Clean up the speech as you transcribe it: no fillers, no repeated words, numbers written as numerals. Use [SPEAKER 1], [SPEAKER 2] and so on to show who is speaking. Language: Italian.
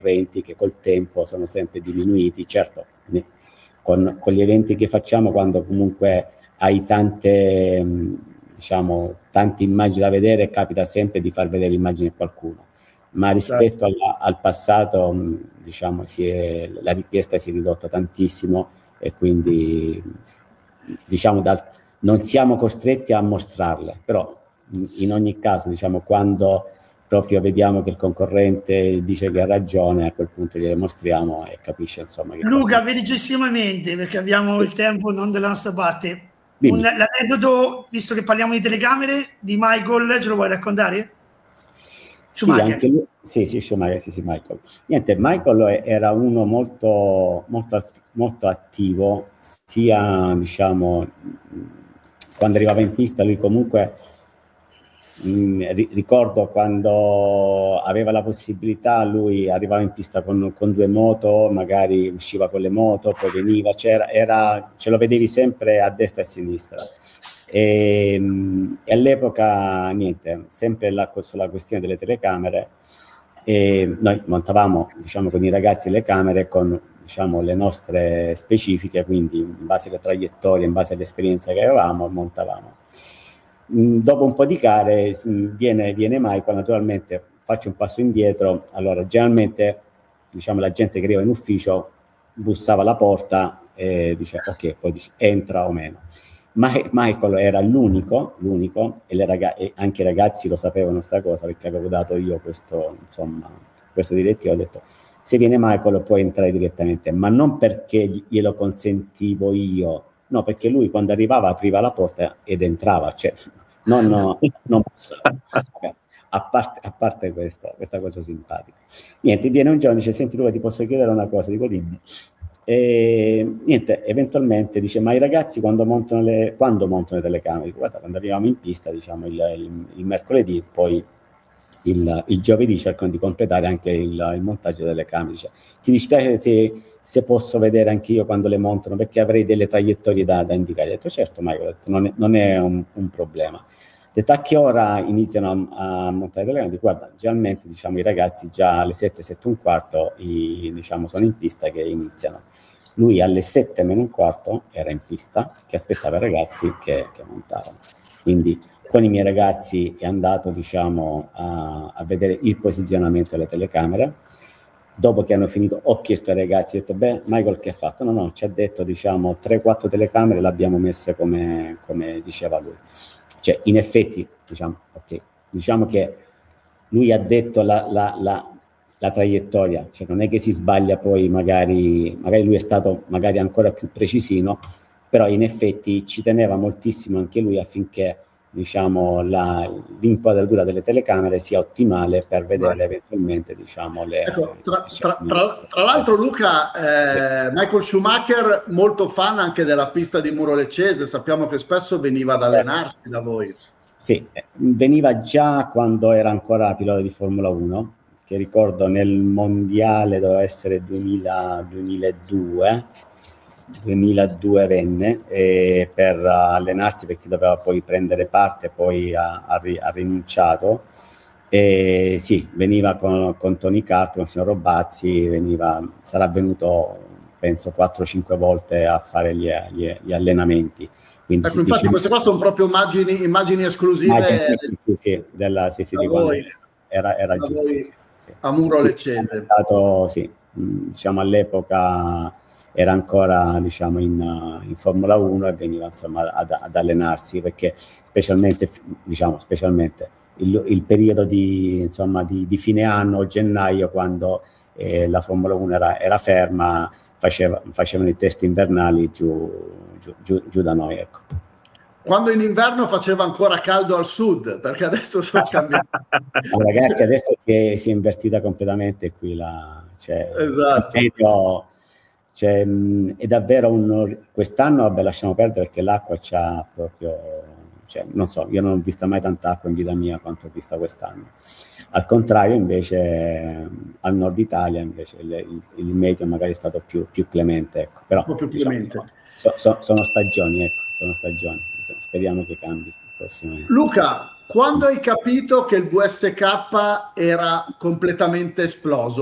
[SPEAKER 1] concorrenti che col tempo sono sempre diminuiti. Certo, con gli eventi che facciamo, quando comunque hai tante, diciamo, tante immagini da vedere, capita sempre di far vedere l'immagine a qualcuno, ma rispetto al passato, diciamo, la richiesta si è ridotta tantissimo, e quindi, diciamo, non siamo costretti a mostrarle, però in ogni caso, diciamo, quando proprio vediamo che il concorrente dice che ha ragione, a quel punto gliele mostriamo e capisce, insomma, che
[SPEAKER 2] Luca, velocissimamente, perché abbiamo il tempo non della nostra parte. L'aneddoto, visto che parliamo di telecamere, di Michael, ce lo vuoi raccontare?
[SPEAKER 1] Sì, anche lui, sì, Schumacher, sì, Michael. Niente, Michael era uno molto attivo, sia, diciamo, quando arrivava in pista. Lui comunque, ricordo quando aveva la possibilità, lui arrivava in pista con 2 moto, magari usciva con le moto, poi veniva, ce lo vedevi sempre a destra e a sinistra. E all'epoca, niente, sempre sulla questione delle telecamere, noi montavamo, diciamo, con i ragazzi le camere con, diciamo, le nostre specifiche, quindi in base alle traiettorie, in base all'esperienza che avevamo, montavamo. Dopo un po' di gare viene Michael, naturalmente faccio un passo indietro. Allora, generalmente, diciamo, la gente che arriva in ufficio bussava alla porta e dice ok, poi dice entra o meno. Michael era l'unico, e anche i ragazzi lo sapevano questa cosa, perché avevo dato io questa direttiva. Ho detto: se viene Michael può entrare direttamente, ma non perché glielo consentivo io, no, perché lui quando arrivava apriva la porta ed entrava, cioè non a parte questa cosa simpatica. Niente, viene un giorno e dice: senti Luca, ti posso chiedere una cosa? Dico dimmi. E niente, eventualmente dice: ma i ragazzi quando montano le telecamere? Dico: guarda, quando arriviamo in pista, diciamo il mercoledì, poi il giovedì cercano di completare anche il montaggio delle camere. Dice: ti dispiace se posso vedere anche io quando le montano, perché avrei delle traiettorie da indicare? Ho detto: certo, Michael, ho detto, non è un problema. Ho detto: a che ora iniziano a montare le telecamere? Guarda, generalmente, diciamo, i ragazzi già alle 7, 7 e un quarto, diciamo, sono in pista che iniziano. Lui alle 7 meno un quarto era in pista che aspettava i ragazzi che montavano. Quindi con i miei ragazzi è andato, diciamo, a vedere il posizionamento delle telecamere. Dopo che hanno finito, ho chiesto ai ragazzi, ho detto: beh, Michael che ha fatto? No, ci ha detto, diciamo, 3-4 telecamere le abbiamo messe come diceva lui. Cioè, in effetti, diciamo che lui ha detto la traiettoria, cioè non è che si sbaglia, poi magari lui è stato magari ancora più precisino, però in effetti ci teneva moltissimo anche lui affinché, diciamo, l'inquadratura delle telecamere sia ottimale per vedere eventualmente, diciamo,
[SPEAKER 3] ecco, tra l'altro Luca, Michael Schumacher molto fan anche della pista di Muro Leccese, sappiamo che spesso veniva ad allenarsi da voi. Sì,
[SPEAKER 1] veniva già quando era ancora pilota di Formula 1, che ricordo nel mondiale doveva essere 2002 venne, per allenarsi, perché doveva poi prendere parte, poi ha rinunciato. E sì, veniva con Tony Kart, con il signor Robazzi, sarà venuto penso 4-5 volte a fare gli allenamenti. Quindi,
[SPEAKER 3] ecco, infatti, diciamo, queste qua sono proprio immagini esclusive
[SPEAKER 1] di quando era giù,
[SPEAKER 3] a Muro Leccese.
[SPEAKER 1] Stato, diciamo, all'epoca era ancora, diciamo, in Formula 1 e veniva, insomma, ad allenarsi, perché specialmente il periodo di fine anno, gennaio, quando la Formula 1 era ferma, facevano i test invernali giù da noi, ecco.
[SPEAKER 3] Quando in inverno faceva ancora caldo al sud, perché adesso sono cambiati.
[SPEAKER 1] Ragazzi, adesso si è invertita completamente qui esatto. È davvero quest'anno, vabbè, lasciamo perdere, perché l'acqua c'ha proprio, non so, io non ho visto mai tanta acqua in vita mia quanto ho vista quest'anno. Al contrario, invece, al nord Italia, invece, il meteo magari è stato più clemente, ecco. Però,
[SPEAKER 3] un po' più clemente.
[SPEAKER 1] Sono stagioni, ecco, speriamo che cambi prossimamente.
[SPEAKER 3] Luca, quando hai capito che il VSK era completamente esploso?